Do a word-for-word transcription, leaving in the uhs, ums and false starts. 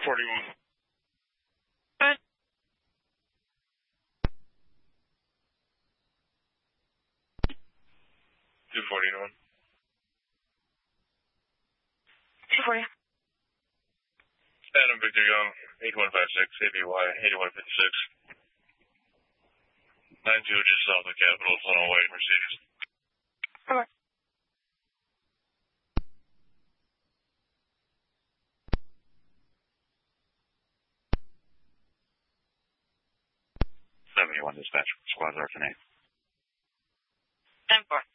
forty-one. Good. two forty-one. two forty. Adam Victor Young, eighty-one fifty-six, A B Y, eighty-one fifty-six. nine two just south of the Capitol, on our way, Mercedes. Okay. seventy-one dispatch, squad's R ten eight. ten four.